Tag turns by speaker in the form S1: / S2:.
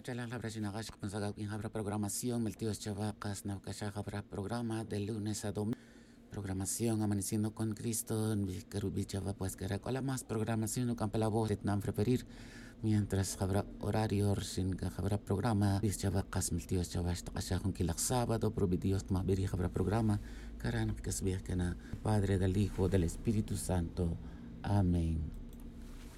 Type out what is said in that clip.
S1: chalang labra sinakash kung sa gawing habra programación, Meltios Chavacas, Naukasha habra programa de lunes a domingo. Programación Amaneciendo con Cristo, Vichava pues que recola más programación no campa la voz de tan preferir. Mientras habrá horario sin que habrá programa, Vichava Cas Meltios Chavas Takasha con Kilak sábado, providios Mabiri habrá programa, Karan que es que na Padre del Hijo del Espíritu Santo. Amén.